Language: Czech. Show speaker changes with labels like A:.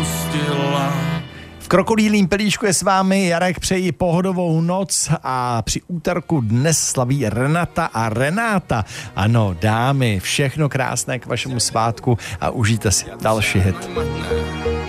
A: pustila.
B: V krokodýlím pelíšku je s vámi Jarek, přeji pohodovou noc a při úterku dnes slaví Renata a Renáta. Ano, dámy, všechno krásné k vašemu svátku a užijte si další hit.